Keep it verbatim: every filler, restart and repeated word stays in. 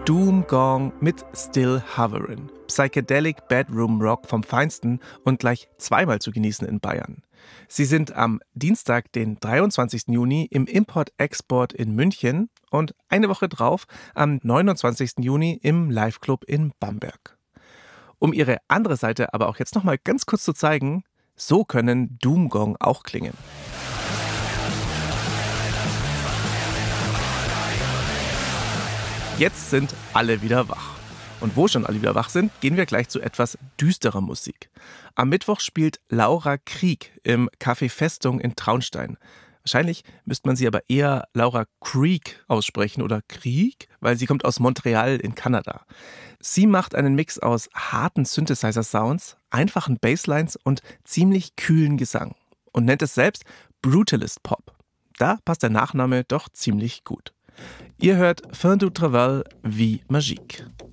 Doom Gong mit Still Hovering. Psychedelic Bedroom Rock vom Feinsten und gleich zweimal zu genießen in Bayern. Sie sind am Dienstag, den dreiundzwanzigsten Juni, im Import-Export in München und eine Woche drauf, am neunundzwanzigsten Juni, im Live-Club in Bamberg. Um ihre andere Seite aber auch jetzt nochmal ganz kurz zu zeigen, so können Doom Gong auch klingen. Jetzt sind alle wieder wach. Und wo schon alle wieder wach sind, gehen wir gleich zu etwas düsterer Musik. Am Mittwoch spielt Laura Krieg im Café Festung in Traunstein. Wahrscheinlich müsste man sie aber eher Laura Creek aussprechen oder Krieg, weil sie kommt aus Montreal in Kanada. Sie macht einen Mix aus harten Synthesizer-Sounds, einfachen Basslines und ziemlich kühlen Gesang und nennt es selbst Brutalist Pop. Da passt der Nachname doch ziemlich gut. Ihr hört Fin du Travail wie Magique.